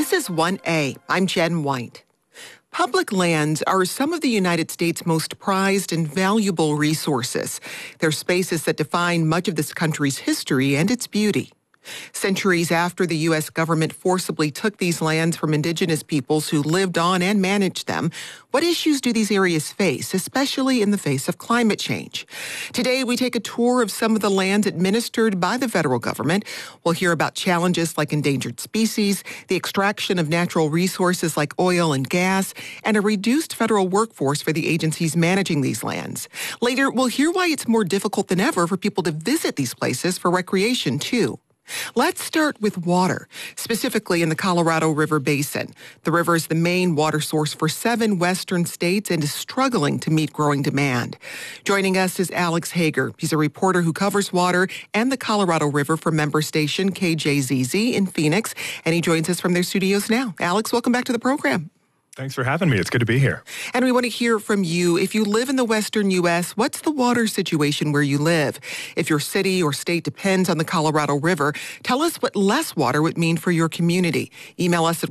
This is 1A. I'm Jen White. Public lands are some of the United States' most prized and valuable resources. They're spaces that define much of this country's history and its beauty. Centuries after the U.S. government forcibly took these lands from indigenous peoples who lived on and managed them, what issues do these areas face, especially in the face of climate change? Today, we take a tour of some of the lands administered by the federal government. We'll hear about challenges like endangered species, the extraction of natural resources like oil and gas, and a reduced federal workforce for the agencies managing these lands. Later, we'll hear why it's more difficult than ever for people to visit these places for recreation, too. Let's start with water, specifically in the Colorado River Basin. The river is the main water source for 7 western states and is struggling to meet growing demand. Joining us is Alex Hager. He's a reporter who covers water and the Colorado River for member station KJZZ in Phoenix, and he joins us from their studios now. Alex, welcome back to the program. Thanks for having me. It's good to be here. And we want to hear from you. If you live in the western U.S., what's the water situation where you live? If your city or state depends on the Colorado River, tell us what less water would mean for your community. Email us at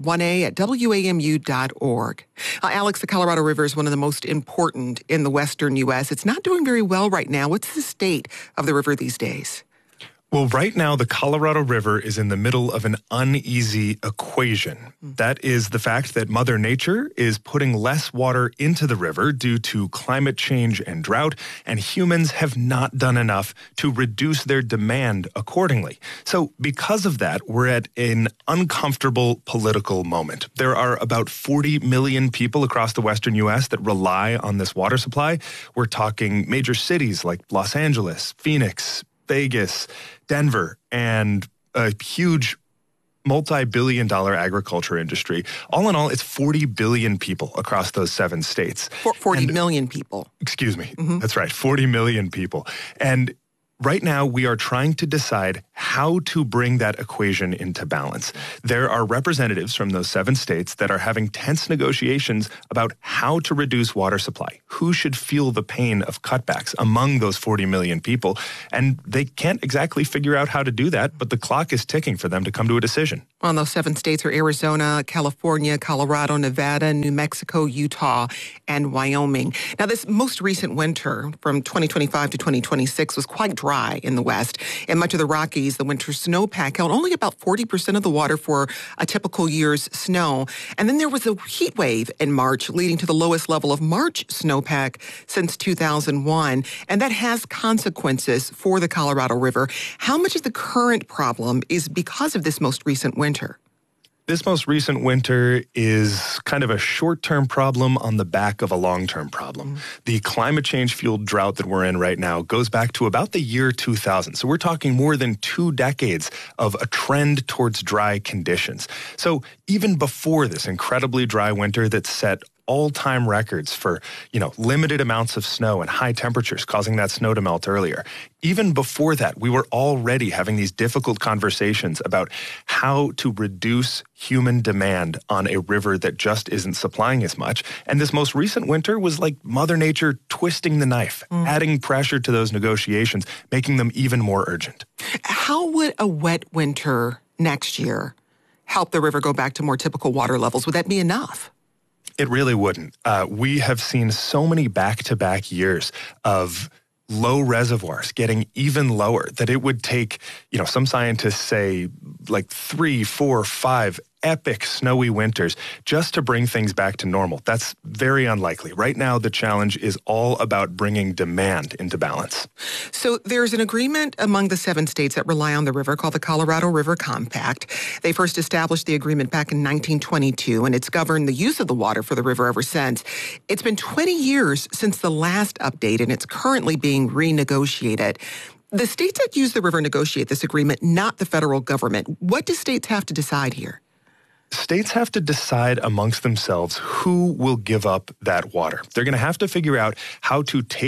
1a@wamu.org. Alex, the Colorado River is one of the most important in the western U.S. It's not doing very well right now. What's the state of the river these days? Well, right now, the Colorado River is in the middle of an uneasy equation. That is the fact that Mother Nature is putting less water into the river due to climate change and drought, and humans have not done enough to reduce their demand accordingly. So because of that, we're at an uncomfortable political moment. There are about 40 million people across the western U.S. that rely on this water supply. We're talking major cities like Los Angeles, Phoenix, Vegas, Denver, and a huge multi-billion-dollar agriculture industry. All in all, it's 40 billion people across those 7 states. 40 million people. Excuse me. That's right, 40 million people. And right now, we are trying to decide how to bring that equation into balance. There are representatives from those 7 states that are having tense negotiations about how to reduce water supply. Who should feel the pain of cutbacks among those 40 million people? And they can't exactly figure out how to do that, but the clock is ticking for them to come to a decision. Well, those 7 states are Arizona, California, Colorado, Nevada, New Mexico, Utah, and Wyoming. Now, this most recent winter from 2025 to 2026 was quite dry in the West. In much of the Rockies, the winter snowpack held only about 40% of the water for a typical year's snow. And then there was a heat wave in March, leading to the lowest level of March snowpack since 2001. And that has consequences for the Colorado River. How much of the current problem is because of this most recent winter? This most recent winter is kind of a short-term problem on the back of a long-term problem. The climate change-fueled drought that we're in right now goes back to about the year 2000. So we're talking more than 2 decades of a trend towards dry conditions. So even before this incredibly dry winter that set all-time records for, limited amounts of snow and high temperatures causing that snow to melt earlier. Even before that, we were already having these difficult conversations about how to reduce human demand on a river that just isn't supplying as much. And this most recent winter was like Mother Nature twisting the knife, adding pressure to those negotiations, making them even more urgent. How would a wet winter next year help the river go back to more typical water levels? Would that be enough? It really wouldn't. We have seen so many back-to-back years of low reservoirs getting even lower that it would take, some scientists say like 3, 4, 5 epic snowy winters just to bring things back to normal. That's very unlikely. Right now, the challenge is all about bringing demand into balance. So there's an agreement among the 7 states that rely on the river called the Colorado River Compact. They first established the agreement back in 1922, and it's governed the use of the water for the river ever since. It's been 20 years since the last update, and it's currently being renegotiated. The states that use the river negotiate this agreement, not the federal government. What do states have to decide here? States have to decide amongst themselves who will give up that water. They're going to have to figure out how to take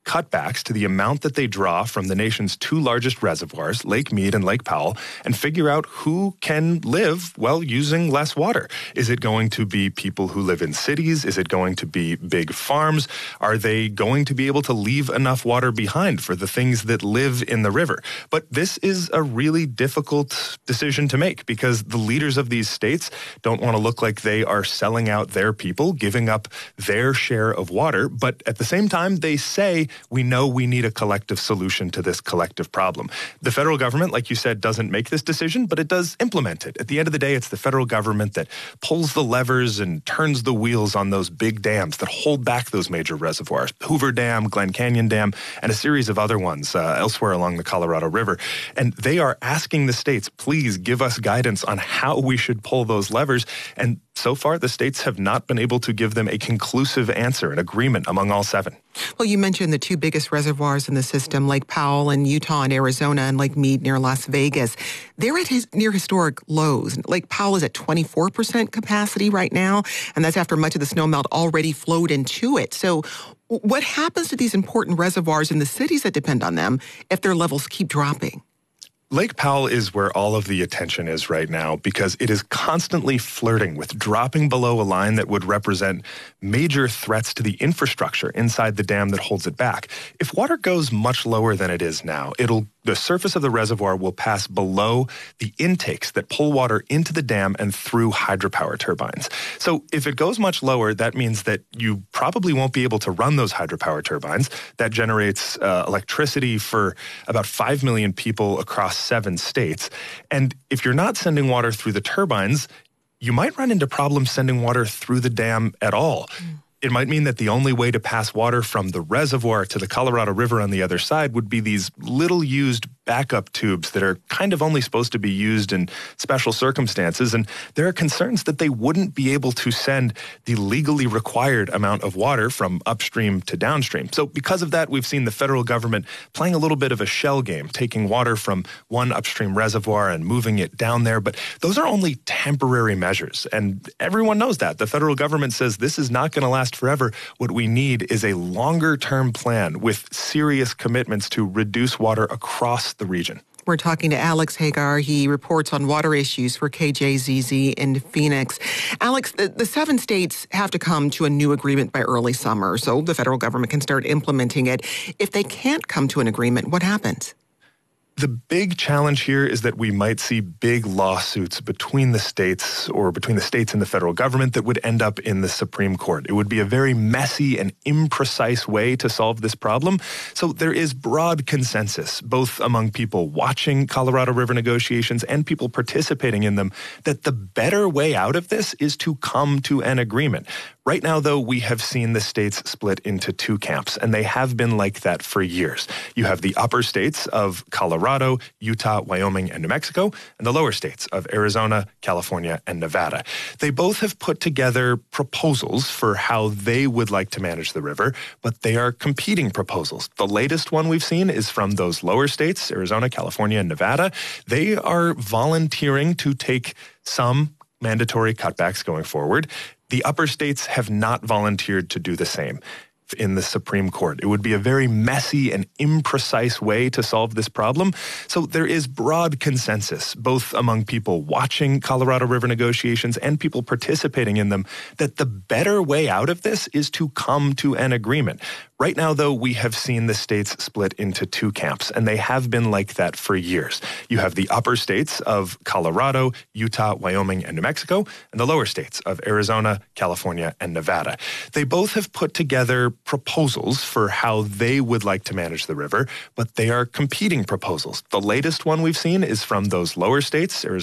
cutbacks to the amount that they draw from the nation's two largest reservoirs, Lake Mead and Lake Powell, and figure out who can live while using less water. Is it going to be people who live in cities? Is it going to be big farms? Are they going to be able to leave enough water behind for the things that live in the river? But this is a really difficult decision to make because the leaders of these states don't want to look like they are selling out their people, giving up their share of water. But at the same time, they say, we know we need a collective solution to this collective problem. The federal government, like you said, doesn't make this decision, but it does implement it. At the end of the day, it's the federal government that pulls the levers and turns the wheels on those big dams that hold back those major reservoirs. Hoover Dam, Glen Canyon Dam, and a series of other ones elsewhere along the Colorado River. And they are asking the states, please give us guidance on how we should pull those levers. And so far, the states have not been able to give them a conclusive answer, an agreement among all seven. Well, you mentioned the two biggest reservoirs in the system, Lake Powell in Utah and Arizona, and Lake Mead near Las Vegas. They're at near historic lows. Lake Powell is at 24% capacity right now, and that's after much of the snowmelt already flowed into it. So what happens to these important reservoirs in the cities that depend on them if their levels keep dropping? Lake Powell is where all of the attention is right now because it is constantly flirting with dropping below a line that would represent major threats to the infrastructure inside the dam that holds it back. If water goes much lower than it is now, the surface of the reservoir will pass below the intakes that pull water into the dam and through hydropower turbines. So if it goes much lower, that means that you probably won't be able to run those hydropower turbines. That generates electricity for about 5 million people across 7 states. And if you're not sending water through the turbines, you might run into problems sending water through the dam at all. It might mean that the only way to pass water from the reservoir to the Colorado River on the other side would be these little used backup tubes that are kind of only supposed to be used in special circumstances. And there are concerns that they wouldn't be able to send the legally required amount of water from upstream to downstream. So because of that, we've seen the federal government playing a little bit of a shell game, taking water from one upstream reservoir and moving it down there. But those are only temporary measures. And everyone knows that. The federal government says this is not going to last forever. What we need is a longer-term plan with serious commitments to reduce water across the region. We're talking to Alex Hagar. He reports on water issues for KJZZ in Phoenix. Alex, the 7 states have to come to a new agreement by early summer so the federal government can start implementing it. If they can't come to an agreement, what happens? The big challenge here is that we might see big lawsuits between the states or between the states and the federal government that would end up in the Supreme Court. It would be a very messy and imprecise way to solve this problem. So there is broad consensus, both among people watching Colorado River negotiations and people participating in them, that the better way out of this is to come to an agreement. Right now, though, we have seen the states split into 2 camps, and they have been like that for years. You have the upper states of Colorado, Utah, Wyoming, and New Mexico, and the lower states of Arizona, California, and Nevada. They both have put together proposals for how they would like to manage the river, but they are competing proposals. The latest one we've seen is from those lower states, Arizona, California, and Nevada. They are volunteering to take some mandatory cutbacks going forward. The upper states have not volunteered to do the same in the Supreme Court. It would be a very messy and imprecise way to solve this problem. So there is broad consensus, both among people watching Colorado River negotiations and people participating in them, that the better way out of this is to come to an agreement. Right now, though, we have seen the states split into 2 camps, and they have been like that for years. You have the upper states of Colorado, Utah, Wyoming, and New Mexico, and the lower states of Arizona, California, and Nevada. They both have put together proposals for how they would like to manage the river, but they are competing proposals. The latest one we've seen is from those lower states, Arizona,